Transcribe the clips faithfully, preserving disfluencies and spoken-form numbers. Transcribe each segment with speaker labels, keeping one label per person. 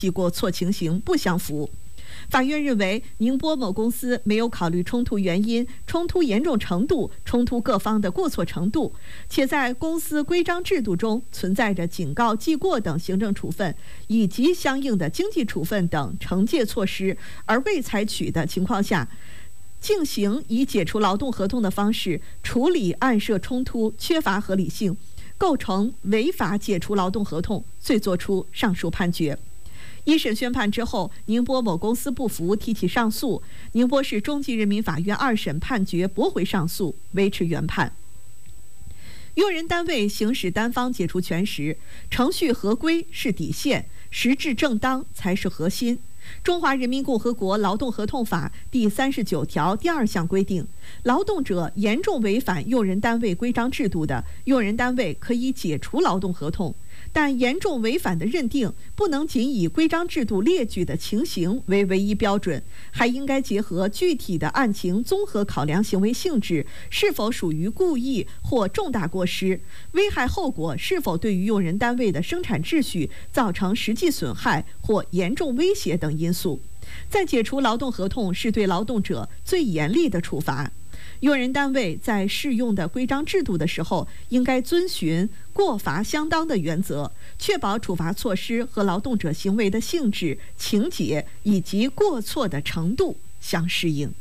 Speaker 1: 其过错情形不相符。法院认为，宁波某公司没有考虑冲突原因、冲突严重程度、冲突各方的过错程度，且在公司规章制度中存在着警告、记过等行政处分，以及相应的经济处分等惩戒措施，而未采取的情况下，进行以解除劳动合同的方式处理案涉冲突，缺乏合理性，构成违法解除劳动合同，遂作出上述判决。一审宣判之后，宁波某公司不服，提起上诉。宁波市中级人民法院二审判决驳回上诉，维持原判。用人单位行使单方解除权时，程序合规是底线，实质正当才是核心。中华人民共和国劳动合同法第三十九条第二项规定，劳动者严重违反用人单位规章制度的，用人单位可以解除劳动合同。但严重违反的认定不能仅以规章制度列举的情形为唯一标准，还应该结合具体的案情综合考量行为性质是否属于故意或重大过失，危害后果是否对于用人单位的生产秩序造成实际损害或严重威胁等因素。在解除劳动合同是对劳动者最严厉的处罚。用人单位在适用的规章制度的时候，应该遵循过罚相当的原则，确保处罚措施和劳动者行为的性质、情节以及过错的程度相适应。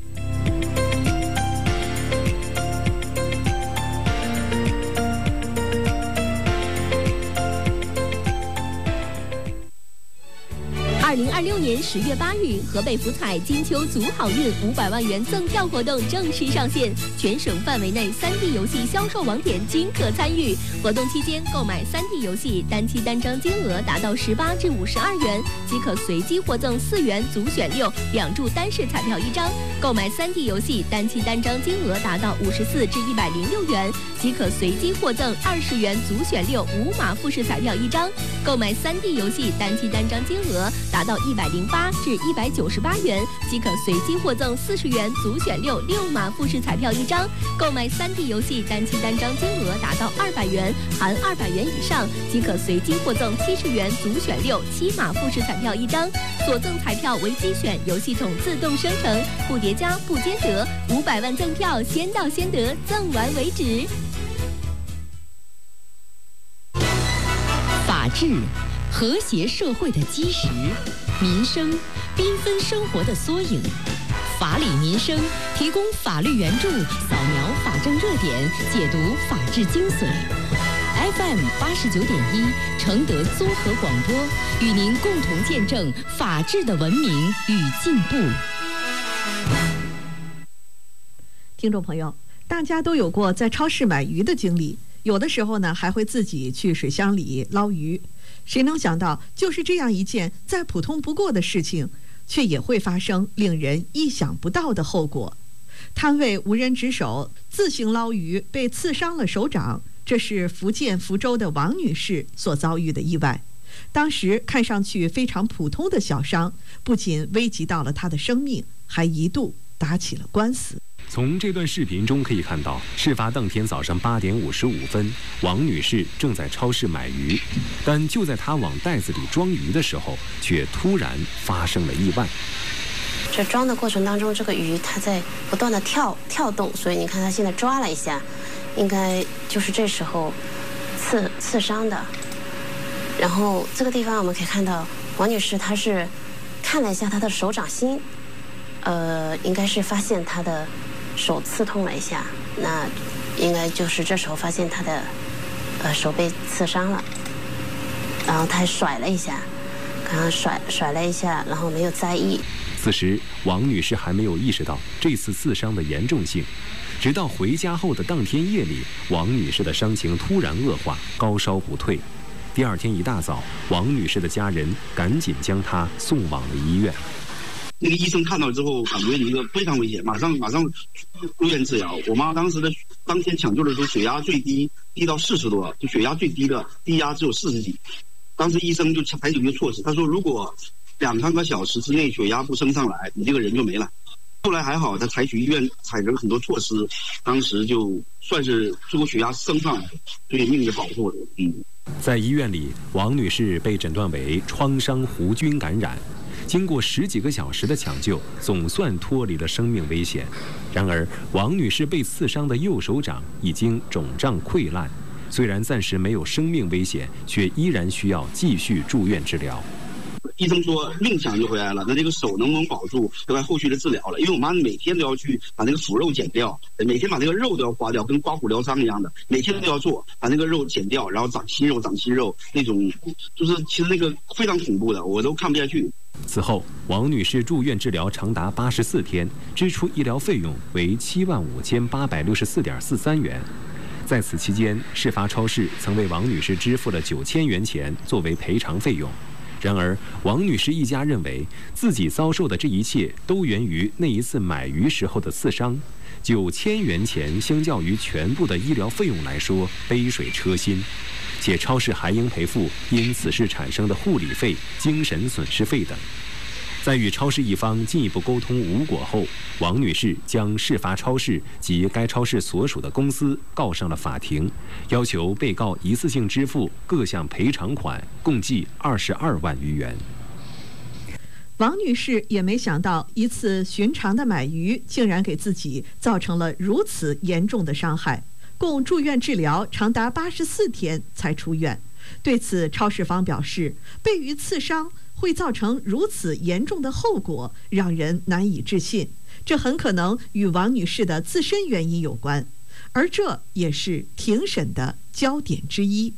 Speaker 2: 二零二六年十月八日，河北福彩金秋足好运五百万元赠票活动正式上线，全省范围内三 D 游戏销售网点均可参与。活动期间购买三 D 游戏，单期单张金额达到十八至五十二元，即可随机获赠四元足选六两注单式彩票一张；购买三 D 游戏，单期单张金额达到五十四至一百零六元，即可随机获赠二十元足选六五码复式彩票一张；购买三 D 游戏，单期单张金额达到一百零八至一百九十八元，即可随机获赠四十元足选六六码复式彩票一张；购买三 D 游戏，单期单张金额达到二百元，含二百元以上，即可随机获赠七十元足选六七码复式彩票一张。所赠彩票为机选，由系统自动生成，不叠加不兼得，五百万赠票先到先得，赠完为止。
Speaker 3: 法治，和谐社会的基石，民生，缤纷生活的缩影。法理民生提供法律援助，扫描法政热点，解读法治精髓。F M 八十九点一，承德综合广播，与您共同见证法治的文明与进步。
Speaker 1: 听众朋友，大家都有过在超市买鱼的经历，有的时候呢还会自己去水箱里捞鱼。谁能想到，就是这样一件再普通不过的事情，却也会发生令人意想不到的后果。摊位无人值守，自行捞鱼被刺伤了手掌，这是福建福州的王女士所遭遇的意外。当时看上去非常普通的小伤，不仅危及到了她的生命，还一度打起了官司。
Speaker 4: 从这段视频中可以看到，事发当天早上八点五十五分，王女士正在超市买鱼，但就在她往袋子里装鱼的时候，却突然发生了意外。
Speaker 5: 这装的过程当中，这个鱼它在不断的跳跳动，所以你看它现在抓了一下，应该就是这时候刺刺伤的。然后这个地方我们可以看到，王女士她是看了一下她的手掌心，呃，应该是发现她的手刺痛了一下，那应该就是这时候发现她的呃手被刺伤了，然后她还甩了一下，刚刚甩甩了一下，然后没有在意。
Speaker 4: 此时，王女士还没有意识到这次刺伤的严重性，直到回家后的当天夜里，王女士的伤情突然恶化，高烧不退。第二天一大早，王女士的家人赶紧将她送往了医院。
Speaker 6: 那个医生看到之后，感觉一个非常危险，马上马上住院治疗。我妈当时的当天抢救的时候，血压最低低到四十多，就血压最低的低压只有四十几。当时医生就采取一个措施，他说如果两三个小时之内血压不升上来，你这个人就没了。 后来还好，他采取医院采取了很多措施，当时就算是最后血压升上来，对命也保护了。嗯，
Speaker 4: 在医院里，王女士被诊断为创伤弧菌感染。经过十几个小时的抢救，总算脱离了生命危险。然而，王女士被刺伤的右手掌已经肿胀溃烂，虽然暂时没有生命危险，却依然需要继续住院治疗。
Speaker 6: 医生说命抢救回来了，那这个手能不能保住，要看后续的治疗了。因为我妈每天都要去把那个腐肉剪掉，每天把那个肉都要刮掉，跟刮骨疗伤一样的，每天都要做，把那个肉剪掉，然后长新肉，长新肉，那种就是其实那个非常恐怖的，我都看不下去。
Speaker 4: 此后，王女士住院治疗长达八十四天，支出医疗费用为七万五千八百六十四点四三元。在此期间，事发超市曾为王女士支付了九千元钱作为赔偿费用。然而，王女士一家认为自己遭受的这一切都源于那一次买鱼时候的刺伤，九千元钱相较于全部的医疗费用来说杯水车薪，且超市还应赔付因此事产生的护理费、精神损失费等。在与超市一方进一步沟通无果后，王女士将事发超市及该超市所属的公司告上了法庭，要求被告一次性支付各项赔偿款，共计二十二万余元。
Speaker 1: 王女士也没想到，一次寻常的买鱼竟然给自己造成了如此严重的伤害，共住院治疗长达八十四天才出院。对此，超市方表示，被鱼刺伤会造成如此严重的后果，让人难以置信。这很可能与王女士的自身原因有关，而这也是庭审的焦点之一。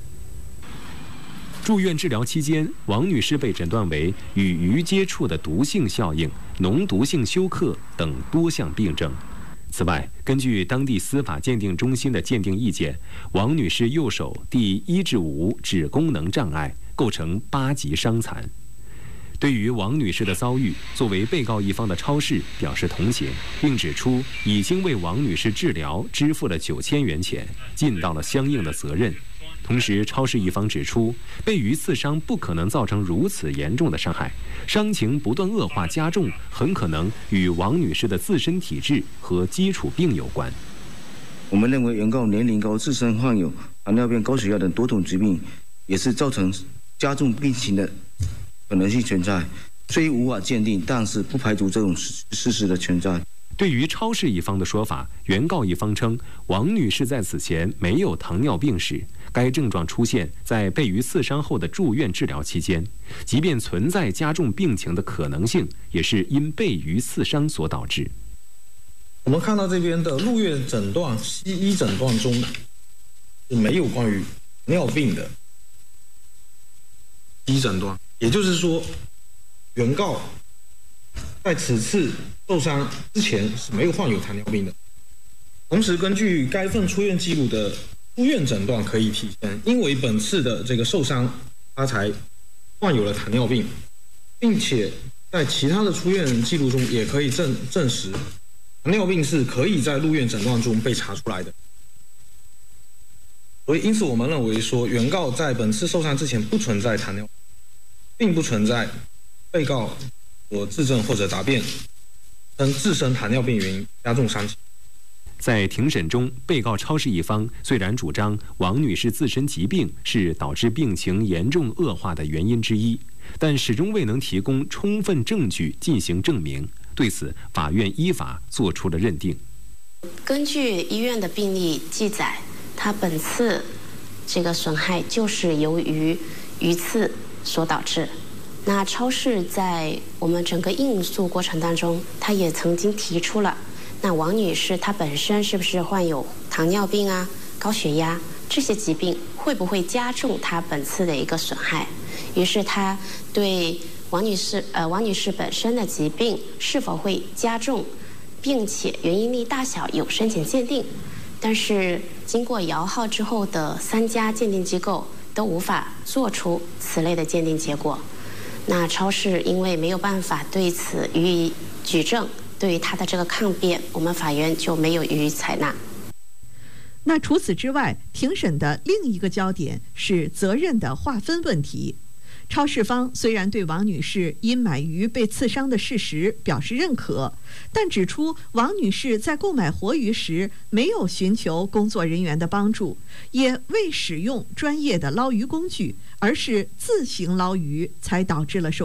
Speaker 4: 住院治疗期间，王女士被诊断为与鱼接触的毒性效应、脓毒性休克等多项病症。此外，根据当地司法鉴定中心的鉴定意见，王女士右手第一至五指功能障碍，构成八级伤残。对于王女士的遭遇，作为被告一方的超市表示同情，并指出已经为王女士治疗支付了九千元钱，尽到了相应的责任。同时，超市一方指出，被鱼刺伤不可能造成如此严重的伤害，伤情不断恶化加重，很可能与王女士的自身体质和基础病有关。
Speaker 7: 我们认为，原告年龄高、自身患有糖尿病、高血压等多种疾病，也是造成加重病情的可能性存在，虽无法鉴定，但是不排除这种事实的存在。
Speaker 4: 对于超市一方的说法，原告一方称，王女士在此前没有糖尿病史，该症状出现在被鱼刺伤后的住院治疗期间，即便存在加重病情的可能性，也是因被鱼刺伤所导致。
Speaker 8: 我们看到这边的入院诊断，西医诊断中是没有关于尿病的西医诊断，也就是说，原告在此次受伤之前是没有患有糖尿病的。同时，根据该份出院记录的出院诊断可以体现，因为本次的这个受伤，他才患有了糖尿病，并且在其他的出院记录中也可以证证实，糖尿病是可以在入院诊断中被查出来的。所以，因此我们认为说，原告在本次受伤之前不存在糖尿病，并不存在被告所自证或者答辩称自身糖尿病原因加重伤情。
Speaker 4: 在庭审中，被告超市一方虽然主张王女士自身疾病是导致病情严重恶化的原因之一，但始终未能提供充分证据进行证明。对此，法院依法作出了认定。
Speaker 5: 根据医院的病历记载，他本次这个损害就是由于鱼刺所导致。那超市在我们整个应诉过程当中，他也曾经提出了，那王女士她本身是不是患有糖尿病啊、高血压这些疾病，会不会加重她本次的一个损害？于是他对王女士呃王女士本身的疾病是否会加重，并且原因力大小有深浅鉴定，但是经过摇号之后的三家鉴定机构都无法做出此类的鉴定结果。那超市因为没有办法对此予以举证，对于他的这个抗辩，我们法院就没有予以采纳。
Speaker 1: 那除此之外，庭审的另一个焦点是责任的划分问题。 超市方虽然对王女士因买鱼被刺伤的事实表示认可，但指出王女士在购买活鱼时没有寻求工作人员的帮助，也未使用专业的捞鱼工具，而是自行捞鱼，才导致了受